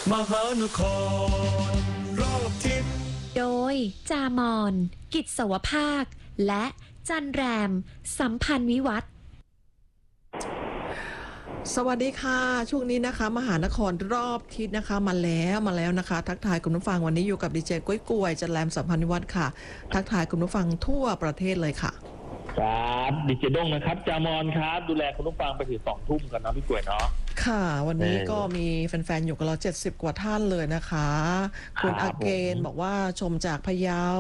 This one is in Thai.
มหานครรอบทิศโดยจามอนกิจสวภาคและจันแรมสัมพันธ์วิวัฒน์สวัสดีค่ะช่วงนี้นะคะมหานครรอบทิศนะคะมาแล้วนะคะ ทักทายคุณผู้ฟังวันนี้อยู่กับดีเจก้อยกวยจันแรมสัมพันธ์วิวัฒน์ค่ะทักทายคุณผู้ฟังทั่วประเทศเลยค่ะครับดิเจด้งนะครับจามอนครับดูแลคุณผู้ฟังไปถึง2 ทุ่มกันนะพี่กวยเนาะค่ะวันนี้ก็มีแฟนๆอยู่กับเรา70 กว่าท่านเลยนะคะคุณอาเกนบอกว่าชมจากพะเยา